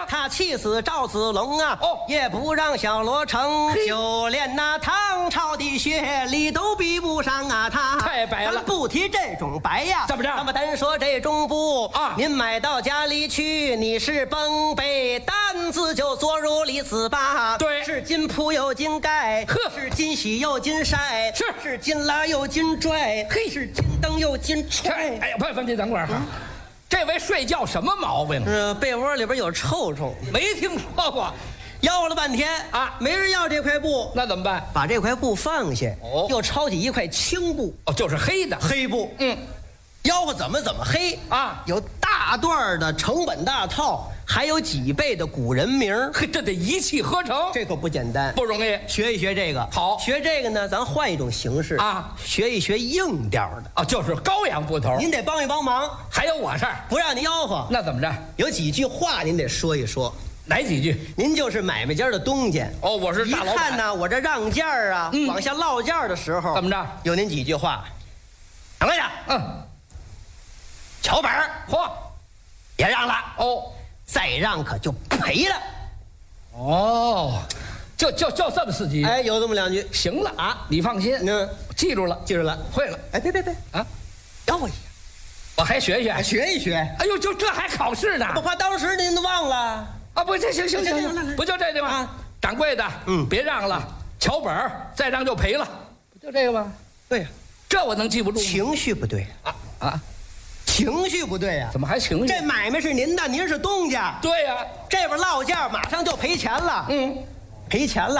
么？ 他气死赵子龙啊！ 哦也不让小罗成，就连那唐朝的学历都比不上啊他。 太白了咱不提这种白呀， 怎么着那么单说这种布啊您买到家里去，你是绷背担子就坐入里子吧。 对是金铺又金盖， 呵是金洗又金晒，是金拉又金拽， 嘿是金灯又金踹。 哎呀，不，你等会儿哈。这位睡觉什么毛病？ 被窝里边有臭虫， 没听说过。 吆喝了半天啊没人要这块布， 那怎么办？ 把这块布放下， 哦又抄起一块青布， 哦，就是黑的。 黑布，吆喝怎么黑啊有大段的成本大套，还有几倍的古人名儿， 嘿，这得一气呵成， 这可不简单， 不容易。 学一学这个。 好学这个呢，咱换一种形式啊， 学一学硬调的。 哦，就是羔羊布头。 您得帮一帮忙， 还有我这儿， 不让您吆喝， 那怎么着？ 有几句话您得说一说。 哪几句？ 您就是买卖家的东家哦，我是一大老板。 看呢，我这让价啊，往下落价的时候， 怎么着？ 有您几句话。掌柜的，桥本儿嚯， 别让了， 哦再让可就赔了。 哦，就这么4句。 哎，有这么两句， 行了啊，你放心，记住了， 记住了。 会了。 哎，别啊， 吆喝一下， 我还学学。 学一学。 哎呦，就这还考试呢？ 不怕当时您都忘了。 啊，不，这行， 来不就这句吗？ 啊掌柜的，别让了，桥本儿再让就赔了，不就这个吗？ 对呀， 这我能记不住吗？ 情绪不对啊， 情绪不对呀。 怎么还情绪？ 这买卖是您的，您是东家。 对呀， 这边落价马上就赔钱了。赔钱了。